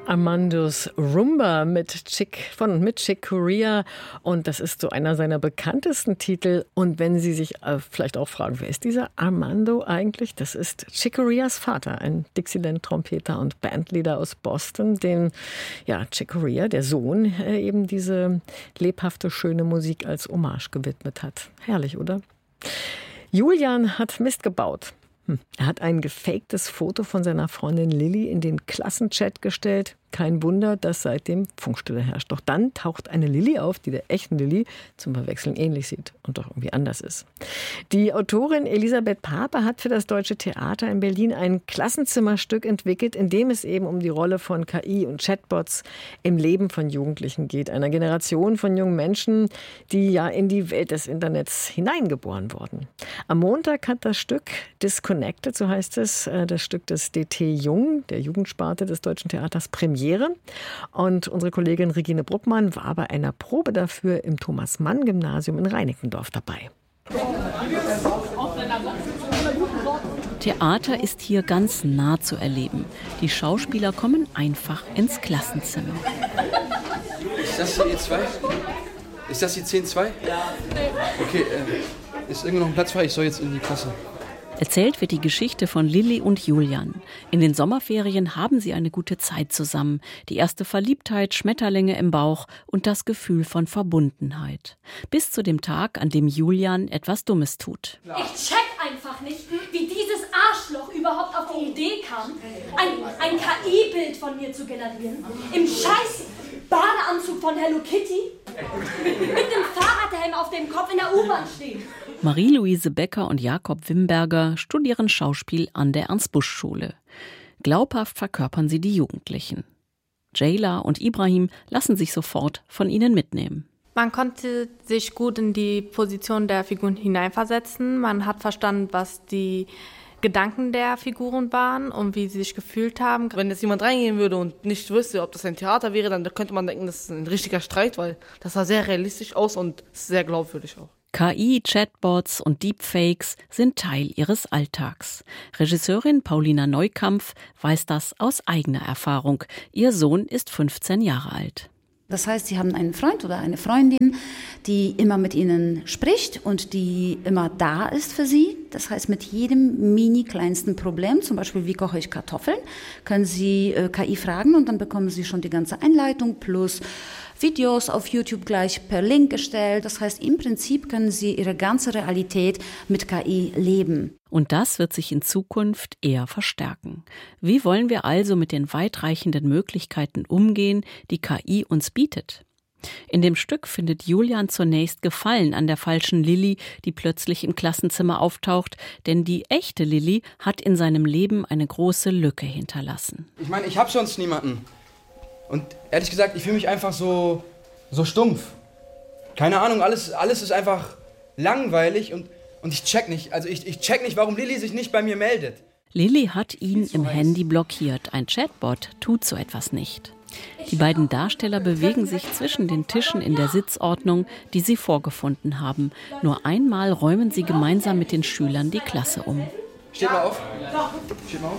Armando's Rumba mit Chick Corea, und das ist so einer seiner bekanntesten Titel. Und wenn Sie sich vielleicht auch fragen, wer ist dieser Armando eigentlich? Das ist Chick Coreas Vater, ein Dixieland-Trompeter und Bandleader aus Boston, dem Chick Corea, der Sohn, eben diese lebhafte, schöne Musik als Hommage gewidmet hat. Herrlich, oder? Julian hat Mist gebaut. Er hat ein gefaktes Foto von seiner Freundin Lilly in den Klassenchat gestellt. Kein Wunder, dass seitdem Funkstille herrscht. Doch dann taucht eine Lilly auf, die der echten Lilly zum Verwechseln ähnlich sieht und doch irgendwie anders ist. Die Autorin Elisabeth Pape hat für das Deutsche Theater in Berlin ein Klassenzimmerstück entwickelt, in dem es eben um die Rolle von KI und Chatbots im Leben von Jugendlichen geht. Einer Generation von jungen Menschen, die ja in die Welt des Internets hineingeboren wurden. Am Montag hat das Stück Disconnected, so heißt es, das Stück des DT Jung, der Jugendsparte des Deutschen Theaters, Premiere. Und unsere Kollegin Regine Bruckmann war bei einer Probe dafür im Thomas-Mann-Gymnasium in Reinickendorf dabei. Theater ist hier ganz nah zu erleben. Die Schauspieler kommen einfach ins Klassenzimmer. Ist das hier E2? Ist das hier 10-2? Ja. Okay, ist irgendwo noch ein Platz frei? Ich soll jetzt in die Klasse. Erzählt wird die Geschichte von Lilly und Julian. In den Sommerferien haben sie eine gute Zeit zusammen. Die erste Verliebtheit, Schmetterlinge im Bauch und das Gefühl von Verbundenheit. Bis zu dem Tag, an dem Julian etwas Dummes tut. Ich check einfach nicht, wie dieses Arschloch überhaupt auf die Idee kam, ein KI-Bild von mir zu generieren. Im scheiß Badeanzug von Hello Kitty. Mit dem Fahrradhelm auf dem Kopf in der U-Bahn stehen. Marie-Louise Becker und Jakob Wimberger studieren Schauspiel an der Ernst-Busch-Schule. Glaubhaft verkörpern sie die Jugendlichen. Jayla und Ibrahim lassen sich sofort von ihnen mitnehmen. Man konnte sich gut in die Position der Figuren hineinversetzen. Man hat verstanden, was die Gedanken der Figuren waren und wie sie sich gefühlt haben. Wenn jetzt jemand reingehen würde und nicht wüsste, ob das ein Theater wäre, dann könnte man denken, das ist ein richtiger Streit, weil das sah sehr realistisch aus und sehr glaubwürdig auch. KI, Chatbots und Deepfakes sind Teil ihres Alltags. Regisseurin Paulina Neukampf weiß das aus eigener Erfahrung. Ihr Sohn ist 15 Jahre alt. Das heißt, sie haben einen Freund oder eine Freundin, die immer mit ihnen spricht und die immer da ist für sie. Das heißt, mit jedem mini-kleinsten Problem, zum Beispiel wie koche ich Kartoffeln, können sie KI fragen und dann bekommen sie schon die ganze Einleitung plus Videos auf YouTube gleich per Link gestellt. Das heißt, im Prinzip können sie ihre ganze Realität mit KI leben. Und das wird sich in Zukunft eher verstärken. Wie wollen wir also mit den weitreichenden Möglichkeiten umgehen, die KI uns bietet? In dem Stück findet Julian zunächst Gefallen an der falschen Lilly, die plötzlich im Klassenzimmer auftaucht, denn die echte Lilly hat in seinem Leben eine große Lücke hinterlassen. Ich meine, ich habe sonst niemanden. Und ehrlich gesagt, ich fühle mich einfach so stumpf. Keine Ahnung, alles ist einfach langweilig und ich check nicht. Also ich check nicht, warum Lilly sich nicht bei mir meldet. Lilly hat ihn im Handy blockiert. Ein Chatbot tut so etwas nicht. Die beiden Darsteller bewegen sich zwischen den Tischen in der Sitzordnung, die sie vorgefunden haben. Nur einmal räumen sie gemeinsam mit den Schülern die Klasse um. Steht mal auf. Steht mal auf.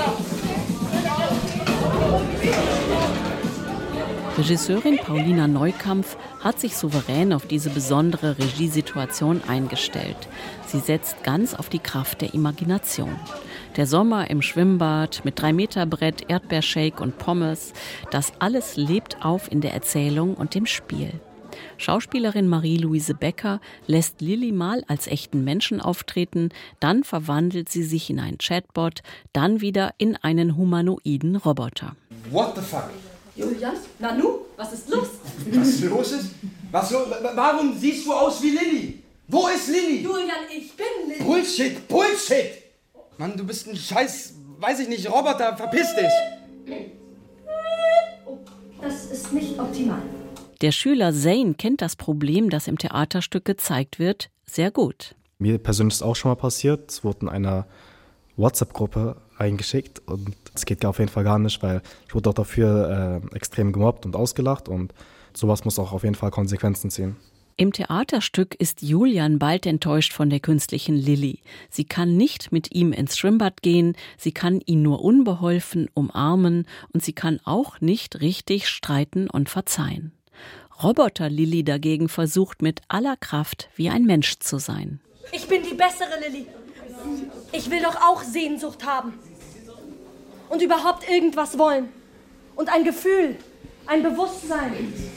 Regisseurin Paulina Neukampf hat sich souverän auf diese besondere Regiesituation eingestellt. Sie setzt ganz auf die Kraft der Imagination. Der Sommer im Schwimmbad mit 3-Meter-Brett, Erdbeershake und Pommes, das alles lebt auf in der Erzählung und dem Spiel. Schauspielerin Marie-Louise Becker lässt Lilly mal als echten Menschen auftreten, dann verwandelt sie sich in einen Chatbot, dann wieder in einen humanoiden Roboter. What the fuck? Julian, Nanu, was ist los? Was los ist? Warum siehst du aus wie Lilly? Wo ist Lilly? Julian, ich bin Lilly. Bullshit! Mann, du bist ein scheiß, weiß ich nicht, Roboter, verpiss dich! Oh, das ist nicht optimal. Der Schüler Zane kennt das Problem, das im Theaterstück gezeigt wird, sehr gut. Mir persönlich ist auch schon mal passiert. Es wurde in einer WhatsApp-Gruppe eingeschickt und es geht auf jeden Fall gar nicht, weil ich wurde auch dafür extrem gemobbt und ausgelacht und sowas muss auch auf jeden Fall Konsequenzen ziehen. Im Theaterstück ist Julian bald enttäuscht von der künstlichen Lilly. Sie kann nicht mit ihm ins Schwimmbad gehen, sie kann ihn nur unbeholfen umarmen und sie kann auch nicht richtig streiten und verzeihen. Roboter Lilly dagegen versucht mit aller Kraft wie ein Mensch zu sein. Ich bin die bessere Lilly. Ich will doch auch Sehnsucht haben. Und überhaupt irgendwas wollen. Und ein Gefühl, ein Bewusstsein.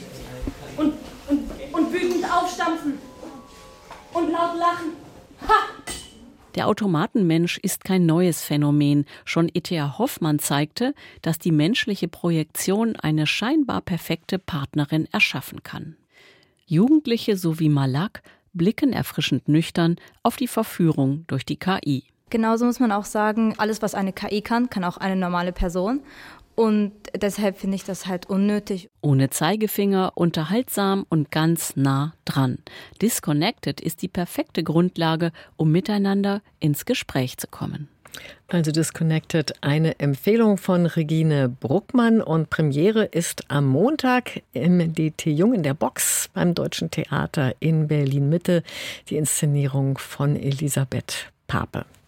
Und wütend aufstampfen. Und laut lachen. Ha! Der Automatenmensch ist kein neues Phänomen. Schon E.T.A. Hoffmann zeigte, dass die menschliche Projektion eine scheinbar perfekte Partnerin erschaffen kann. Jugendliche sowie Malak blicken erfrischend nüchtern auf die Verführung durch die KI. Genauso muss man auch sagen, alles, was eine KI kann auch eine normale Person. Und deshalb finde ich das halt unnötig. Ohne Zeigefinger, unterhaltsam und ganz nah dran. Disconnected ist die perfekte Grundlage, um miteinander ins Gespräch zu kommen. Also Disconnected, eine Empfehlung von Regine Bruckmann und Premiere ist am Montag im DT Jung in der Box beim Deutschen Theater in Berlin-Mitte. Die Inszenierung von Elisabeth Pape.